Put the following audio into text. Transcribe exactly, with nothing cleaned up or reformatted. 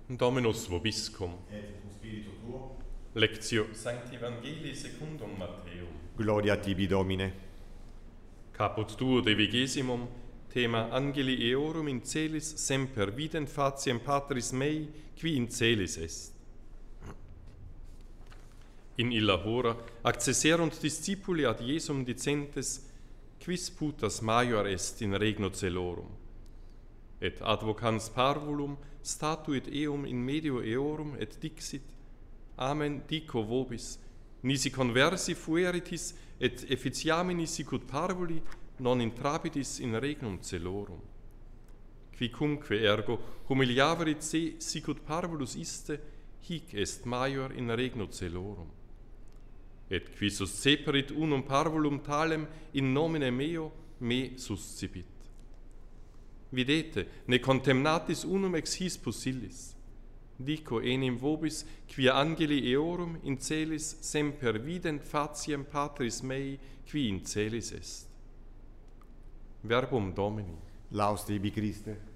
Dominus vobiscum. Et cum spiritu tuo. Lectio Sancti Evangelii secundum Matteum. Gloria tibi, Domine. Caput duo de vigesimum, thema Angeli eorum in celis semper vident faciem Patris mei, qui in celis est. In illa hora accesserunt discipuli ad Iesum dicentes, quis putas maior est in regno celorum. Et advocans parvulum statuit eum in medio eorum et dixit, Amen dico vobis, nisi conversi fueritis et efficiamini sicut parvuli non intrabitis in regnum celorum. Quicumque ergo humiliaverit se sicut parvulus iste, hic est maior in regno celorum. Et qui susceperit unum parvulum talem in nomine meo, me suscipit. Videte, ne contemnatis unum ex his pusillis. Dico enim vobis, quia angeli eorum in celis semper vident faciem Patris mei, qui in celis est. Verbum Domini. Laus tibi, Christe.